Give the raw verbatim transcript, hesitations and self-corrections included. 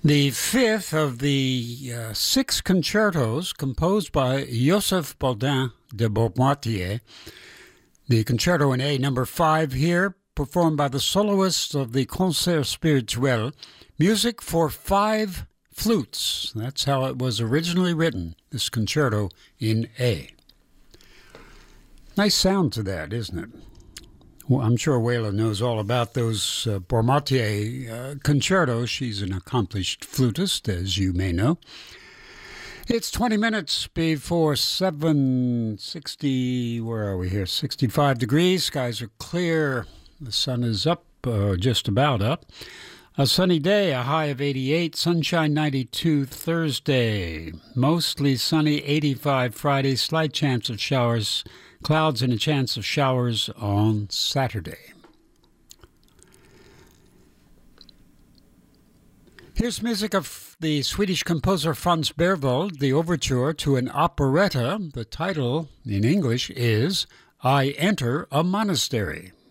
The fifth of the uh, six concertos composed by Joseph Bodin de Beaumartier. The concerto in A, number five here, performed by the soloists of the Concert Spirituel. Music for five flutes. That's how it was originally written, this concerto in A. Nice sound to that, isn't it? Well, I'm sure Wayla knows all about those uh, Beaumartier uh, concertos. She's an accomplished flutist, as you may know. It's twenty minutes before seven sixty, where are we here? sixty-five degrees. Skies are clear. The sun is up, uh, just about up. A sunny day, a high of eighty-eight, sunshine ninety-two Thursday. Mostly sunny, eighty-five Friday, slight chance of showers, clouds and a chance of showers on Saturday. Here's music of the Swedish composer Franz Berwald, the overture to an operetta. The title in English is I Enter a Monastery.